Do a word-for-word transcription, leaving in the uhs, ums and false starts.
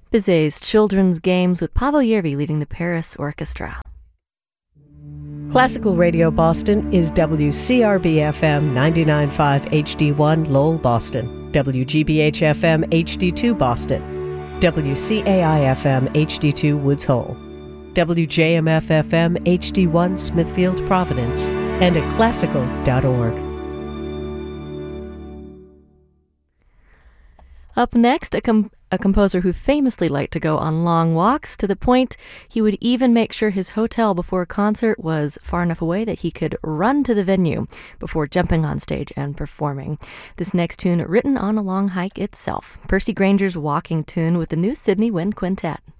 Bizet's Children's Games with Pavel Yervi leading the Paris Orchestra. Classical Radio Boston is W C R B F M ninety-nine point five H D one Lowell, Boston, W G B H F M H D two Boston, W C A I F M H D two Woods Hole, W J M F F M H D one Smithfield, Providence, and at classical dot org. Up next, a, com- a composer who famously liked to go on long walks to the point he would even make sure his hotel before a concert was far enough away that he could run to the venue before jumping on stage and performing. This next tune written on a long hike itself, Percy Granger's walking tune with the New Sydney Wind Quintet.